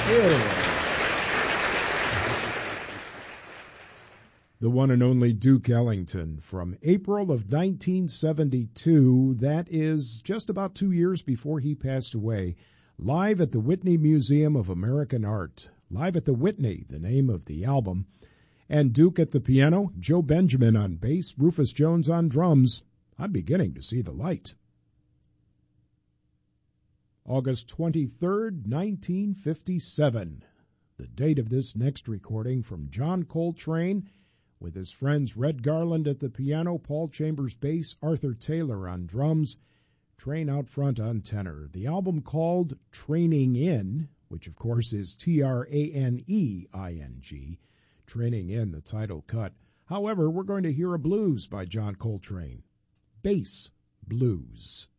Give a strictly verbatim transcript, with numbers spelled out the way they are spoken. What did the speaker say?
The one and only Duke Ellington from April of nineteen seventy-two. That is just about two years before he passed away. Live at the Whitney Museum of American Art. Live at the Whitney, the name of the album. And Duke at the piano, Joe Benjamin on bass, Rufus Jones on drums. I'm beginning to see the light. August twenty-third, nineteen fifty-seven. The date of this next recording from John Coltrane, with his friends Red Garland at the piano, Paul Chambers bass, Arthur Taylor on drums, Train out front on tenor. The album called Training In, which of course is T R A N E I N G, Training In, the title cut. However, we're going to hear a blues by John Coltrane. Bass Blues.